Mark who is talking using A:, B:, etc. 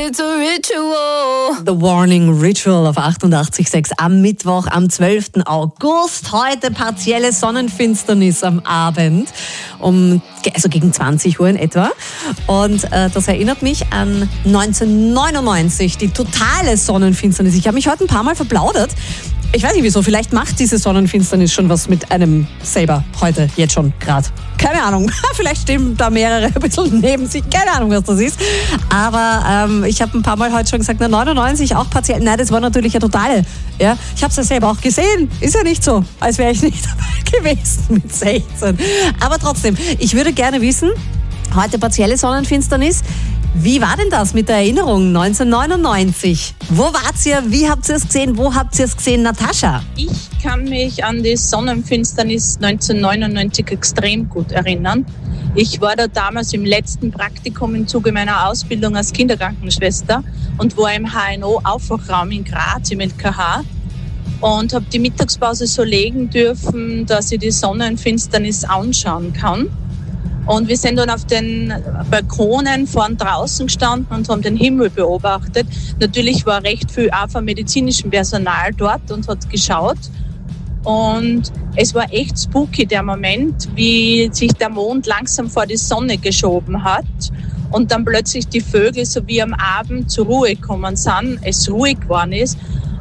A: it's a ritual.
B: The Warning Ritual auf 88.6 am Mittwoch, am 12. August. Heute partielle Sonnenfinsternis am Abend, also gegen 20 Uhr in etwa. Und das erinnert mich an 1999, die totale Sonnenfinsternis. Ich habe mich heute ein paar Mal verplaudert. Ich weiß nicht wieso, vielleicht macht diese Sonnenfinsternis schon was mit einem selber heute, jetzt schon, gerade. Keine Ahnung, vielleicht stehen da mehrere ein bisschen neben sich, keine Ahnung, was das ist. Aber ich habe ein paar Mal heute schon gesagt, 99 auch partiell. Nein, das war natürlich eine totale. Ja? Ich habe es ja selber auch gesehen, ist ja nicht so, als wäre ich nicht dabei gewesen mit 16. Aber trotzdem, ich würde gerne wissen, heute partielle Sonnenfinsternis, wie war denn das mit der Erinnerung 1999? Wo wart ihr? Wie habt ihr es gesehen? Wo habt ihr es gesehen, Natascha?
C: Ich kann mich an die Sonnenfinsternis 1999 extrem gut erinnern. Ich war da damals im letzten Praktikum im Zuge meiner Ausbildung als Kinderkrankenschwester und war im HNO-Aufwachraum in Graz im LKH und habe die Mittagspause so legen dürfen, dass ich die Sonnenfinsternis anschauen kann. Und wir sind dann auf den Balkonen vorn draußen gestanden und haben den Himmel beobachtet. Natürlich war recht viel auch vom medizinischen Personal dort und hat geschaut. Und es war echt spooky, der Moment, wie sich der Mond langsam vor die Sonne geschoben hat und dann plötzlich die Vögel so wie am Abend zur Ruhe gekommen sind, es ruhig geworden ist